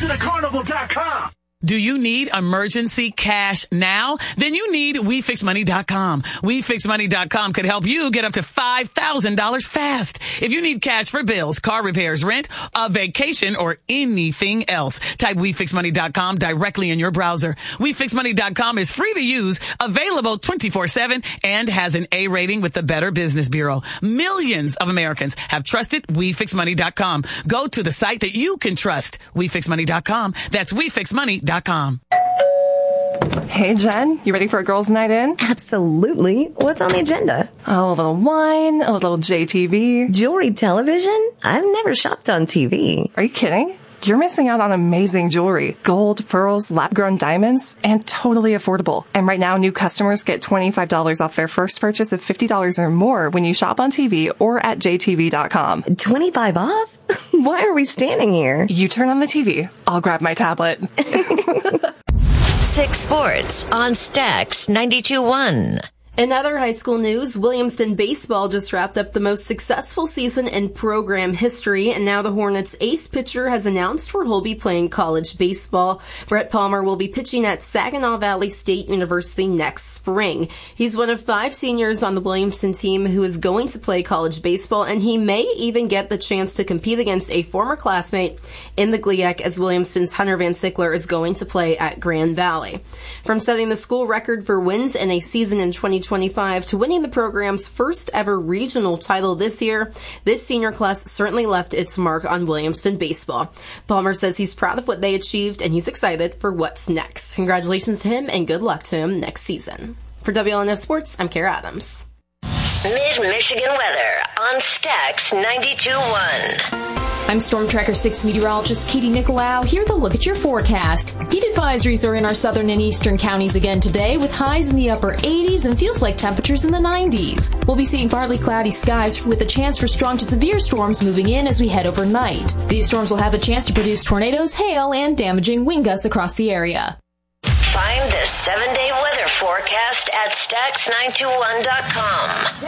to the carnival.com. Do you need emergency cash now? Then you need WeFixMoney.com. WeFixMoney.com could help you get up to $5,000 fast. If you need cash for bills, car repairs, rent, a vacation, or anything else, type WeFixMoney.com directly in your browser. WeFixMoney.com is free to use, available 24/7, and has an A rating with the Better Business Bureau. Millions of Americans have trusted WeFixMoney.com. Go to the site that you can trust. WeFixMoney.com. That's WeFixMoney.com. Hey, Jen, you ready for a girls' night in? Absolutely. What's on the agenda? Oh, a little wine, a little JTV. Jewelry television? I've never shopped on TV. Are you kidding? You're missing out on amazing jewelry. Gold, pearls, lab-grown diamonds, and totally affordable. And right now, new customers get $25 off their first purchase of $50 or more when you shop on TV or at jtv.com. 25 off? Why are we standing here? You turn on the TV. I'll grab my tablet. 6 Sports on Stax 92.1. In other high school news, Williamston baseball just wrapped up the most successful season in program history, and now the Hornets' ace pitcher has announced where he'll be playing college baseball. Brett Palmer will be pitching at Saginaw Valley State University next spring. He's one of 5 seniors on the Williamston team who is going to play college baseball, and he may even get the chance to compete against a former classmate in the GLIAC as Williamston's Hunter Van Sickler is going to play at Grand Valley. From setting the school record for wins in a season in 2025 to winning the program's first ever regional title this year, this senior class certainly left its mark on Williamston baseball. Palmer says he's proud of what they achieved and he's excited for what's next. Congratulations to him and good luck to him next season. For WLNS Sports, I'm Kara Adams. Mid-Michigan weather on Stax 92.1. I'm Storm Tracker 6 meteorologist Katie Nicolau. Here to look at your forecast. Heat advisories are in our southern and eastern counties again today with highs in the upper 80s and feels like temperatures in the 90s. We'll be seeing partly cloudy skies with a chance for strong to severe storms moving in as we head overnight. These storms will have the chance to produce tornadoes, hail, and damaging wind gusts across the area. Find the 7-day weather forecast at Stax921.com.